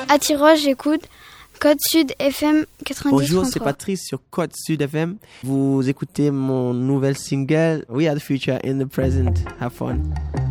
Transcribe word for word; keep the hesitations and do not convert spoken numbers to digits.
À Tiroche, j'écoute Code Sud F M quatre-vingt-dix. Bonjour, c'est Patrice sur Code Sud F M. Vous écoutez mon nouvel single We Are the Future in the Present. Have fun.